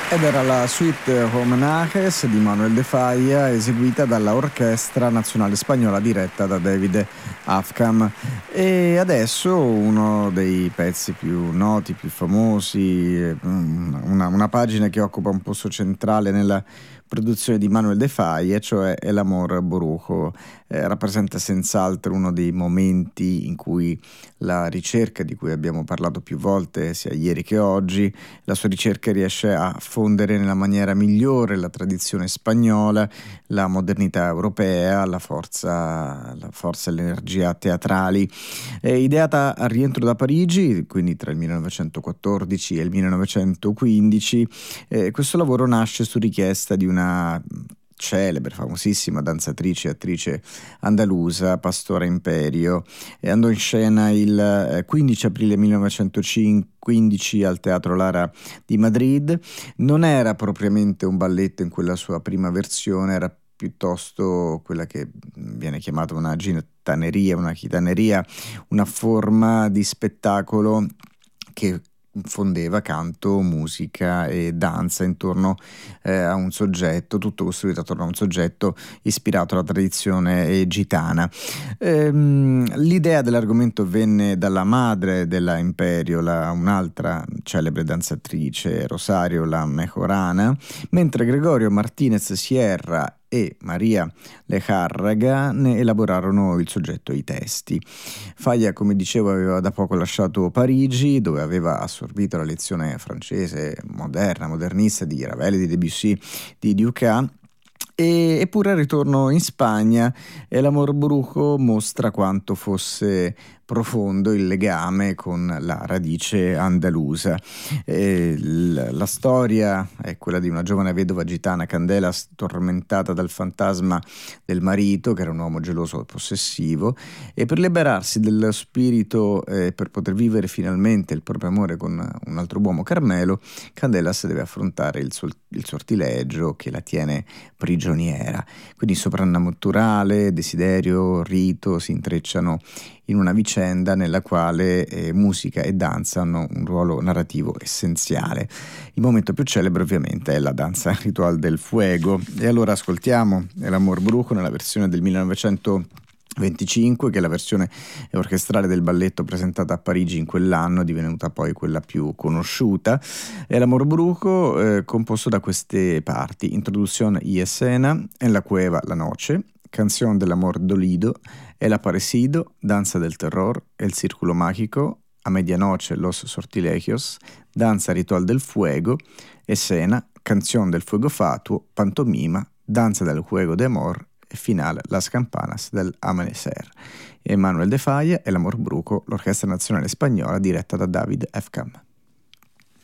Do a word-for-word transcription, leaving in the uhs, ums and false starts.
Ed era la suite Homenajes di Manuel de Falla, eseguita dalla Orchestra Nazionale Spagnola diretta da David Afkham. E adesso uno dei pezzi più noti, più famosi, una, una pagina che occupa un posto centrale nella produzione di Manuel de Falla, cioè El Amor Brujo. Eh, rappresenta senz'altro uno dei momenti in cui la ricerca di cui abbiamo parlato più volte, sia ieri che oggi, la sua ricerca riesce a fondere nella maniera migliore la tradizione spagnola, la modernità europea, la forza, la forza e l'energia teatrali. È ideata al rientro da Parigi, quindi tra il millenovecentoquattordici e il millenovecentoquindici, eh, questo lavoro nasce su richiesta di una celebre, famosissima danzatrice e attrice andalusa, Pastora Imperio, e andò in scena il quindici aprile millenovecentoquindici al Teatro Lara di Madrid. Non era propriamente un balletto in quella sua prima versione, era piuttosto quella che viene chiamata una gitaneria, una chitaneria, una forma di spettacolo che fondeva canto, musica e danza intorno eh, a un soggetto, tutto costruito attorno a un soggetto ispirato alla tradizione gitana. Ehm, l'idea dell'argomento venne dalla madre della Imperio, la, un'altra celebre danzatrice, Rosario La Mejorana, mentre Gregorio Martinez Sierra e Maria Lejárraga ne elaborarono il soggetto e i testi. Falla, come dicevo, aveva da poco lasciato Parigi, dove aveva assorbito la lezione francese moderna, modernista di Ravel, di Debussy, di Dukas. E, eppure al ritorno in Spagna El Amor Brujo mostra quanto fosse profondo il legame con la radice andalusa. E l- la storia è quella di una giovane vedova gitana, Candela, tormentata dal fantasma del marito, che era un uomo geloso e possessivo, e per liberarsi dello spirito e eh, per poter vivere finalmente il proprio amore con un altro uomo, Carmelo, Candelas deve affrontare il, suo, il sortilegio che la tiene prigioniera. Quindi soprannaturale, desiderio, rito si intrecciano in una vicenda nella quale eh, musica e danza hanno un ruolo narrativo essenziale. Il momento più celebre ovviamente è la danza ritual del fuego, e allora ascoltiamo El Amor Brujo nella versione del millenovecentoventicinque, che è la versione orchestrale del balletto presentata a Parigi in quell'anno, divenuta poi quella più conosciuta. El Amor Brujo, eh, composto da queste parti: introduzione y escena, En la cueva la noche, Canción del Amor Dolido, El Aparecido, Danza del Terror, El Círculo Mágico, A Medianoche Los Sortilegios, Danza Ritual del Fuego, Escena, Canción del Fuego Fatuo, Pantomima, Danza del Juego de Amor e finale Las Campanas del Amanecer. Emanuel de Falla, El Amor Brujo, l'Orchestra Nazionale Spagnola diretta da David Afkham.